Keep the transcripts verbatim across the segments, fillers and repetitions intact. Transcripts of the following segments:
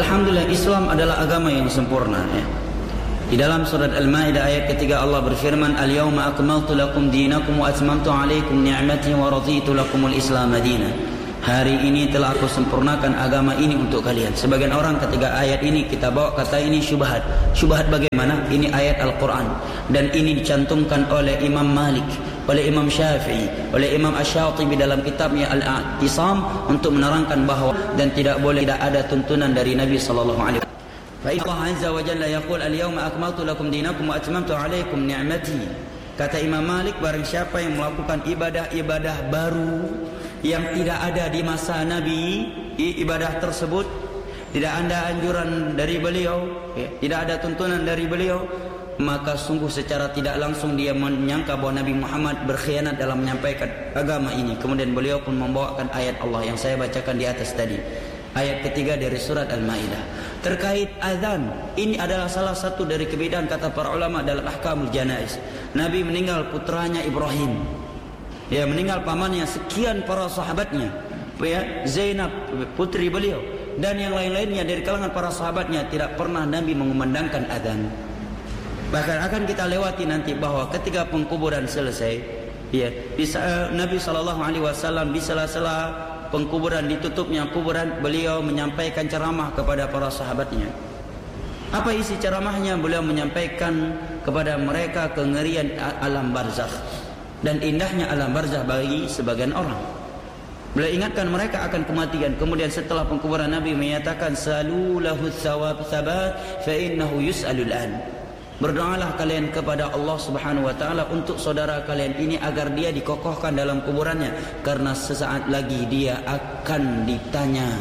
Alhamdulillah, Islam adalah agama yang sempurna, ya. Di dalam surat Al-Maidah ayat ketiga Allah berfirman, "Al-yawma akmaltu lakum dinakum wa atmamtu 'alaikum ni'mati wa raditu lakumul Islam madina." Hari ini telah aku sempurnakan agama ini untuk kalian. Sebagian orang ketika ayat ini kita bawa kata ini syubhat. Syubhat bagaimana? Ini ayat Al-Quran dan ini dicantumkan oleh Imam Malik, oleh Imam Syafi'i, oleh Imam Asy-Syatibi dalam kitabnya Al-I'tisam untuk menerangkan bahawa dan tidak boleh tidak ada tuntunan dari Nabi sallallahu alaihi wasallam. Fa Allah azza wa jalla yaqul al-yawma akmaltu lakum dinakum wa atmamtu 'alaikum ni'mati. Kata Imam Malik, barang siapa yang melakukan ibadah-ibadah baru yang tidak ada di masa Nabi, ibadah tersebut tidak ada anjuran dari beliau, ya, tidak ada tuntunan dari beliau, maka sungguh secara tidak langsung dia menyangka bahwa Nabi Muhammad berkhianat dalam menyampaikan agama ini. Kemudian beliau pun membawakan ayat Allah yang saya bacakan di atas tadi, ayat ketiga dari surat Al-Maidah. Terkait azan, ini adalah salah satu dari kebedaan kata para ulama dalam ahkamul janaiz. Nabi meninggal putranya Ibrahim, ya, meninggal pamannya, sekian para sahabatnya, ya, Zainab putri beliau dan yang lain-lainnya dari kalangan para sahabatnya, tidak pernah Nabi mengumandangkan azan. Bahkan akan kita lewati nanti bahwa ketika pengkuburan selesai, ya, bisa, Nabi sallallahu alaihi wasallam di sela-sela pengkuburan, ditutupnya kuburan, beliau menyampaikan ceramah kepada para sahabatnya. Apa isi ceramahnya? Beliau menyampaikan kepada mereka kengerian alam barzakh dan indahnya alam barzakh bagi sebagian orang. Beliau ingatkan mereka akan kematian. Kemudian setelah pengkuburan Nabi menyatakan, "Salu lahu tsawab tsabat fa innahu yus'alul an." Berdoalah kalian kepada Allah Subhanahu wa taala untuk saudara kalian ini agar dia dikokohkan dalam kuburannya, karena sesaat lagi dia akan ditanya.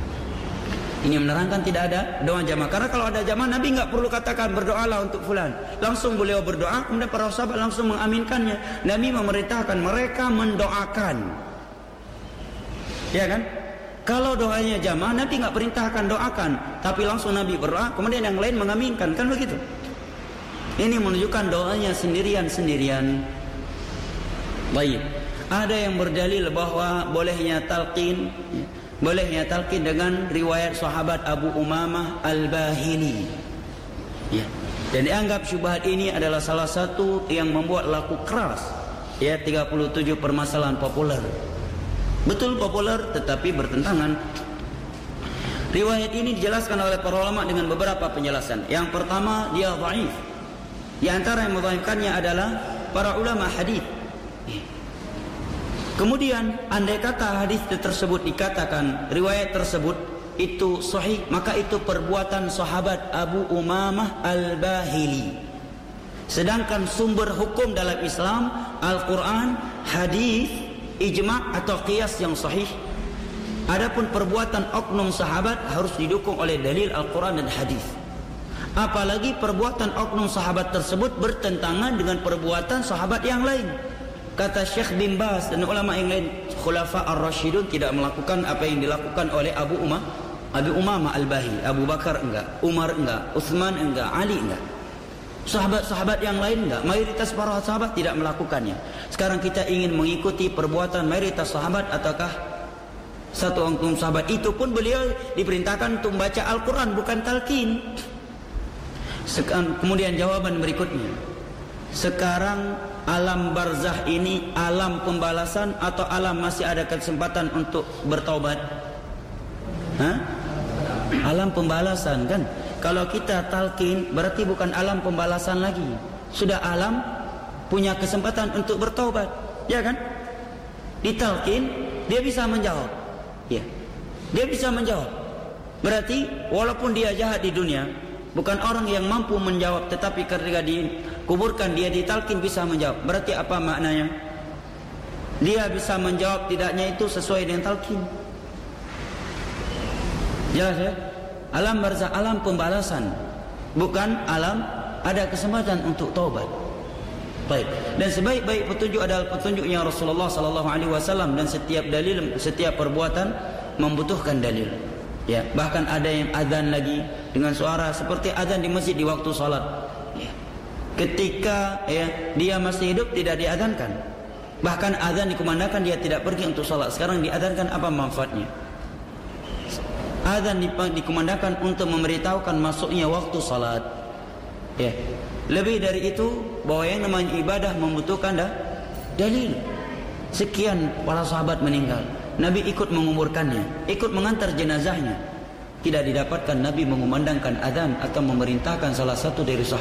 Ini menerangkan tidak ada doa jamaah. Karena kalau ada jamaah, Nabi enggak perlu katakan berdoalah untuk fulan. Langsung beliau berdoa, kemudian para sahabat langsung mengaminkannya. Nabi memerintahkan mereka mendoakan. Ya kan? Kalau doanya jamaah, Nabi enggak perintahkan doakan, tapi langsung Nabi berdoa, kemudian yang lain mengaminkan, kan begitu? Ini menunjukkan doanya sendirian-sendirian. Baik. Ada yang berdalil bahwa bolehnya talqin, bolehnya talqin dengan riwayat sahabat Abu Umamah Al-Bahili. Ya. Dan dianggap syubhat ini adalah salah satu yang membuat laku keras. Ya, tiga puluh tujuh permasalahan populer. Betul populer tetapi bertentangan. Riwayat ini dijelaskan oleh para ulama dengan beberapa penjelasan. Yang pertama, dia dhaif. Di antara yang mendhaifkannya adalah para ulama hadis. Kemudian andai kata hadis tersebut dikatakan riwayat tersebut itu sahih, maka itu perbuatan sahabat Abu Umamah Al-Bahili. Sedangkan sumber hukum dalam Islam Al-Quran, hadis, ijma' atau qiyas yang sahih. Adapun perbuatan oknum sahabat harus didukung oleh dalil Al-Quran dan hadis. Apalagi perbuatan oknum sahabat tersebut bertentangan dengan perbuatan sahabat yang lain. Kata Syekh bin Baz dan ulama yang lain, Khulafa ar-Rasyidun tidak melakukan apa yang dilakukan oleh Abu Umamah, Abu Umamah Al-Bahili. Abu Bakar enggak, Umar enggak, Utsman enggak, Ali enggak. Sahabat-sahabat yang lain enggak. Mayoritas para sahabat tidak melakukannya. Sekarang kita ingin mengikuti perbuatan mayoritas sahabat ataukah satu oknum sahabat? Itu pun beliau diperintahkan untuk membaca Al-Quran, bukan talqin. Kemudian jawaban berikutnya, sekarang alam barzakh ini alam pembalasan atau alam masih ada kesempatan untuk bertaubat? Hah? Alam pembalasan kan? Kalau kita talqin berarti bukan alam pembalasan lagi, sudah alam punya kesempatan untuk bertaubat, ya kan? Ditalqin dia bisa menjawab, ya, dia bisa menjawab. Berarti walaupun dia jahat di dunia, bukan orang yang mampu menjawab, tetapi ketika dikuburkan dia ditalqin bisa menjawab. Berarti apa maknanya? Dia bisa menjawab tidaknya itu sesuai dengan talqin. Jelas ya? Alam barzakh alam pembalasan, bukan alam ada kesempatan untuk taubat. Baik. Dan sebaik-baik petunjuk adalah petunjuknya Rasulullah sallallahu alaihi wasallam, dan setiap dalil, setiap perbuatan membutuhkan dalil. Ya, bahkan ada yang azan lagi dengan suara seperti azan di masjid di waktu salat. Ya. Ketika ya, dia masih hidup tidak diazankan. Bahkan azan dikumandangkan dia tidak pergi untuk salat. Sekarang diazankan, apa manfaatnya? Azan dikumandangkan untuk memberitahukan masuknya waktu salat. Ya. Lebih dari itu, bahwa yang namanya ibadah membutuhkan dah dalil. Sekian para sahabat meninggal, Nabi ikut menguburkannya, ikut mengantar jenazahnya. Tidak didapatkan Nabi mengumandangkan azan atau memerintahkan salah satu dari sahabat